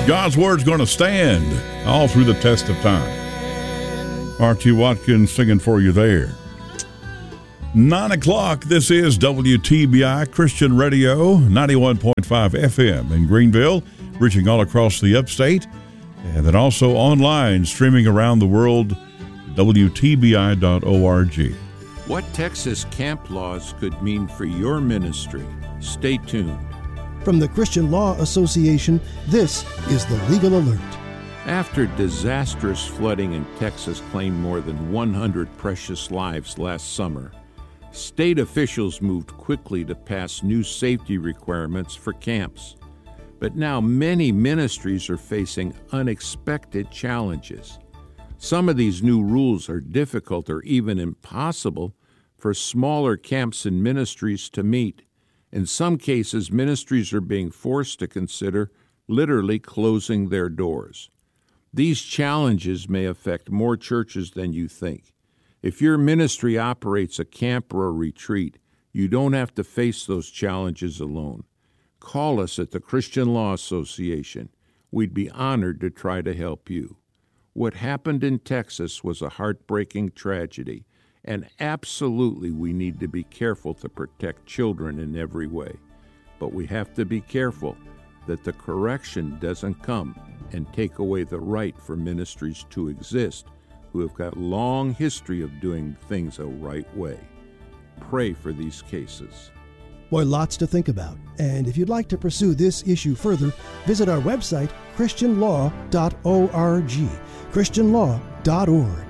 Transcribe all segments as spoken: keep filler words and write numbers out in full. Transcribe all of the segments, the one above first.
God's Word's going to stand all through the test of time. Archie Watkins singing for you there. Nine o'clock, this is W T B I Christian Radio, ninety-one point five F M in Greenville, reaching all across the upstate, and then also online, streaming around the world, W T B I dot org. What Texas camp laws could mean for your ministry? Stay tuned. From the Christian Law Association, this is the Legal Alert. After disastrous flooding in Texas claimed more than one hundred precious lives last summer, state officials moved quickly to pass new safety requirements for camps. But now many ministries are facing unexpected challenges. Some of these new rules are difficult or even impossible for smaller camps and ministries to meet. In some cases, ministries are being forced to consider literally closing their doors. These challenges may affect more churches than you think. If your ministry operates a camp or a retreat, you don't have to face those challenges alone. Call us at the Christian Law Association. We'd be honored to try to help you. What happened in Texas was a heartbreaking tragedy, and absolutely we need to be careful to protect children in every way. But we have to be careful that the correction doesn't come and take away the right for ministries to exist who have got a long history of doing things a right way. Pray for these cases. Boy, lots to think about. And if you'd like to pursue this issue further, visit our website, christian law dot org. christian law dot org.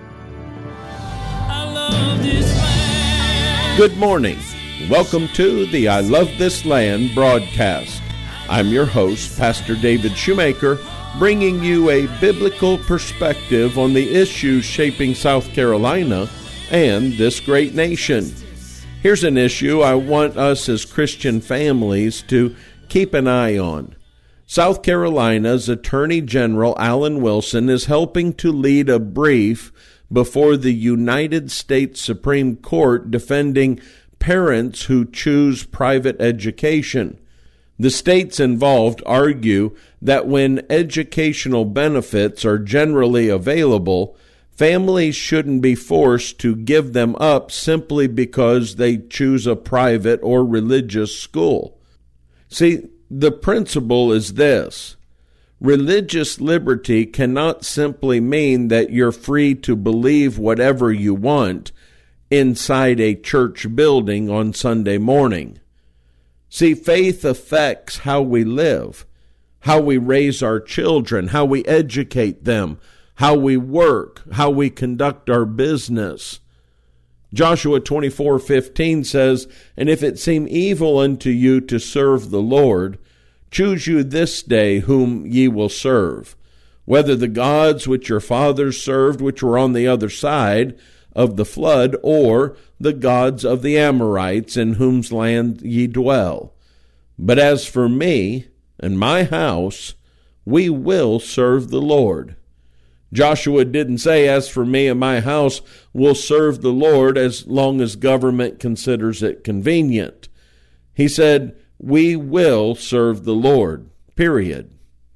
Good morning. Welcome to the I Love This Land broadcast. I'm your host, Pastor David Shoemaker, bringing you a biblical perspective on the issues shaping South Carolina and this great nation. Here's an issue I want us as Christian families to keep an eye on. South Carolina's Attorney General Alan Wilson is helping to lead a brief before the United States Supreme Court defending parents who choose private education. The states involved argue that when educational benefits are generally available, families shouldn't be forced to give them up simply because they choose a private or religious school. See, the principle is this. Religious liberty cannot simply mean that you're free to believe whatever you want inside a church building on Sunday morning. See, faith affects how we live, how we raise our children, how we educate them, how we work, how we conduct our business. Joshua twenty-four fifteen says, "And if it seem evil unto you to serve the Lord, choose you this day whom ye will serve, whether the gods which your fathers served, which were on the other side of the flood, or the gods of the Amorites, in whose land ye dwell. But as for me and my house, we will serve the Lord." Joshua didn't say, as for me and my house, we'll serve the Lord as long as government considers it convenient. He said, we will serve the Lord, period.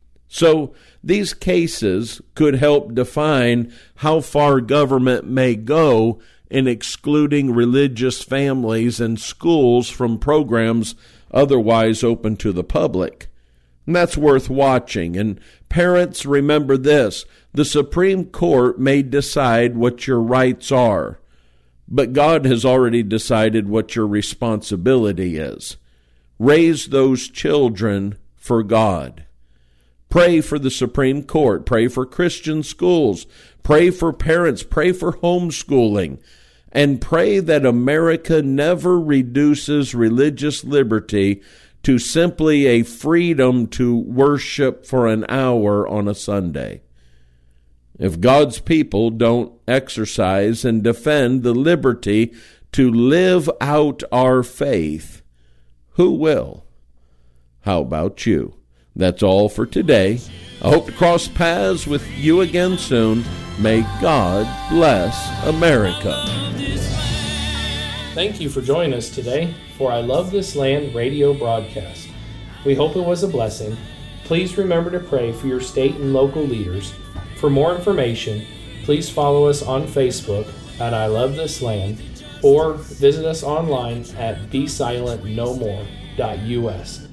So these cases could help define how far government may go in excluding religious families and schools from programs otherwise open to the public. And that's worth watching. And parents, remember this. The Supreme Court may decide what your rights are, but God has already decided what your responsibility is. Raise those children for God. Pray for the Supreme Court. Pray for Christian schools. Pray for parents. Pray for homeschooling. And pray that America never reduces religious liberty to simply a freedom to worship for an hour on a Sunday. If God's people don't exercise and defend the liberty to live out our faith, who will? How about you? That's all for today. I hope to cross paths with you again soon. May God bless America. Thank you for joining us today for I Love This Land radio broadcast. We hope it was a blessing. Please remember to pray for your state and local leaders. For more information, please follow us on Facebook at I Love This Land or visit us online at be silent no more dot U S.